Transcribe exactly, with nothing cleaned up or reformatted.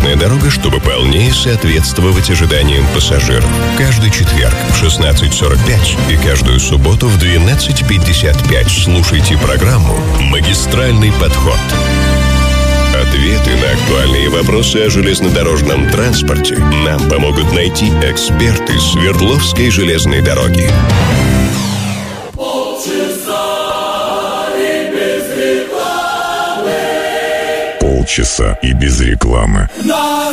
железная дорога, чтобы полнее соответствовать ожиданиям пассажиров. Каждый четверг в шестнадцать сорок пять и каждую субботу в двенадцать пятьдесят пять слушайте программу «Магистральный подход». Ответы на актуальные вопросы о железнодорожном транспорте нам помогут найти эксперты Свердловской железной дороги. Полчаса и без рекламы.